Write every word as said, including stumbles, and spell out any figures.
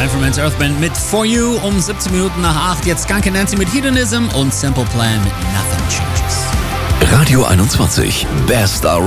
Manfredmans Earthband mit For You um siebzehn Minuten nach acht. Jetzt Skunk and Nancy mit Hedonism und Simple Plan mit Nothing Changes. Radio einundzwanzig, der Star